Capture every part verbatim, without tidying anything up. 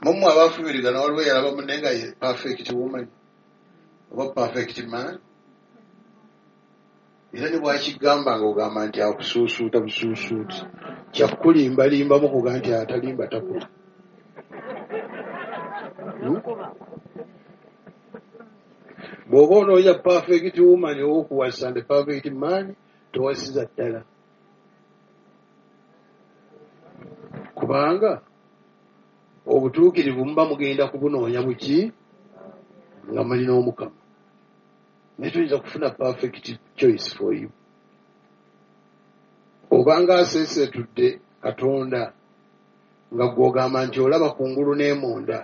Mumwe abafumirigana waliwo yalaba munne nga ye perfect woman oba perfect man. Era ne bwakigamba nga ogamba nti akusuusuuta busuusuuti kyakulimbalimbamu kuga nti atalimba takula. Bw'oba onoonya perfect woman ow'okuwasa ne perfect man towasiza ddala. Kubanga obutuukirivu muba mugenda kubunoonya buki nga mulina Omukama. Naye tuyinza kufuna perfect choice for you. Obanga aseeseetudde Katonda nga gw'ogamba nti olaba kungulu n'emunda.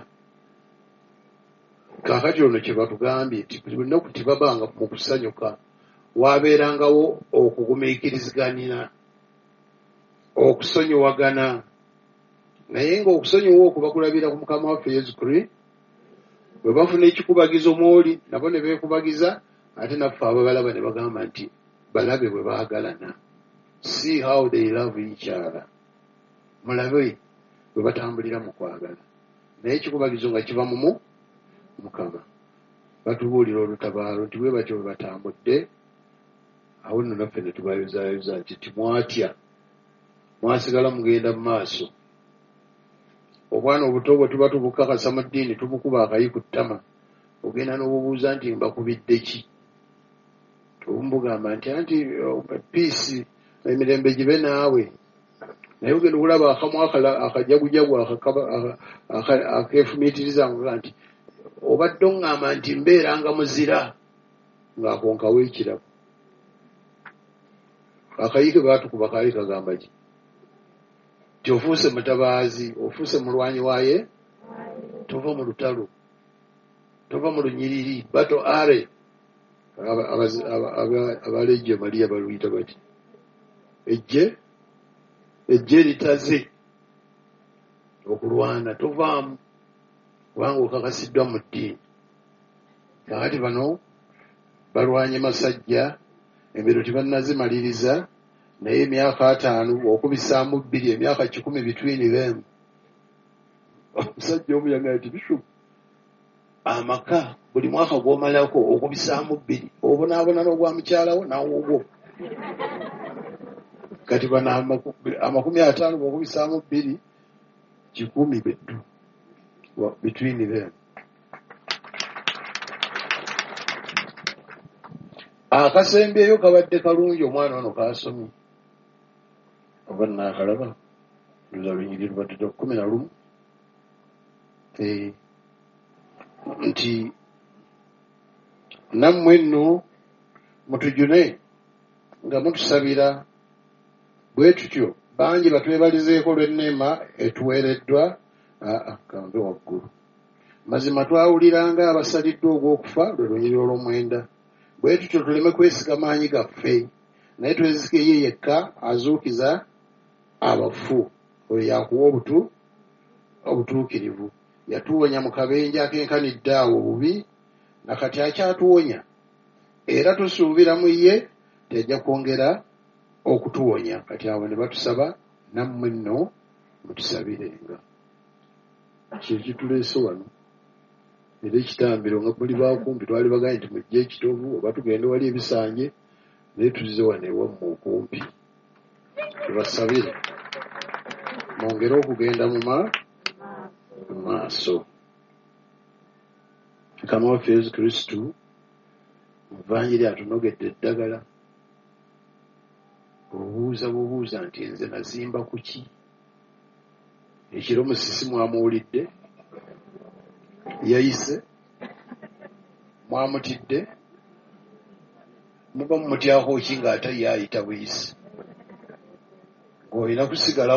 Kaakati ono kye batugambye nti buli lunaku tibabanga mu kusanyuka, waabeerangawo okugumiikiriziganira, okusonyiwagana. Naye ng'okusonyiwa okuba kulabira ku Mukama waffe Yesu Kristo. Bwe bafuna ekikubagizo mw'oli nabo ne beekubagiza, ate naffe ababalaba ne bagamba nti balabe bwe baagalana. See how they love each other. Mulabe bwe batambulira mu kwagala. Naye ekikubagizo nga kiva mu Mukama. Batubuulira olutabaalo nti bwe batyo bwe batambudde, awo nno naffe ne tubayozaayoza nti timwatya, mwasigala mugenda mu maaso. Obwana obuto bwe tuba tubukakasa mu ddiini tubukuba akayi ku ttama, ogenda n'obubuuza nti mbakubidde ki? Tubugamba nti anti piisi emirembe gibe naawe. Naye ogenda okulaba akamu akajagujagu akeefumiitiriza nga nti obadde oŋŋamba nti mbeeranga muzira ng'akonkawo ekirabo. Akayi ke baatukuba kaali kagamba ki? Ti ofuuse mutabaazi, ofuuse mulwanyi waaye, tova mu lutalo, tova mu lunyiriri, bato are. Abalejje Maliya baluyita bati ejje ejje litaze okulwana, tovaamu kubanga okakasiddwa mu ddiini. Kakati bano balwanye masajja, embiro tibannazimaliriza, naye emyaka ataano okubisaamu bbiri, emyaka kikumi bitwini beemu. Omusajja omu yagamba nti Bishop, amaka buli mwaka gw'omalako okubisaamu bbiri obonaabona n'ogwa mukyalawo nawo ogwo. Kati bano amakumi ataano bw'okubisaamu bbiri kikumi beddu bitwini beemu. Akasembyeyo kabadde kalungi, omwana ono kaasomye. Oba naakalaba luza lunyiri lubadde kkumi na lumu. Nti nammwe nno mutujune nga mutusabira bwe tutyo. Bangi batwebalizeeko lw'enneema etuweereddwa. Aa kambe waggulu. Mazima twawuliranga abasaliddwa ogw'okufa lwe lunyiri olw'omwenda. Bwe tutyo tuleme kwesiga maanyi gaffe, naye twezike ye yekka azuukiza abafu. Oyo yakuwa obutu obutuukirivu. Yatuwonya mu kabenje akenkanidde awo obubi, na kati akyatuwonya. Era tusuubira mu ye tajja kwongera okutuwonya. Kati awo ne batusaba nammwe nno mutusabirenga. Kye kituleese wano. Era ekitambiro nga muli baakumpi twali bagambye nti mujje ekitovu oba tugende wali ebisanje, naye tuzze wano ewammwe okumpi. Tubasabire mwongere okugenda mu maaso. Mukama waffe Yesu Kristo Evanjiri atunogedde eddagala. Obuuza bubuuza nti nze nazimba ku ki? Ekiro musisi mwamuwulidde? Yayise? Mwamutidde? Muba mumutyako ki ng'ate ye ayita buyisi? Ng'olina kusigala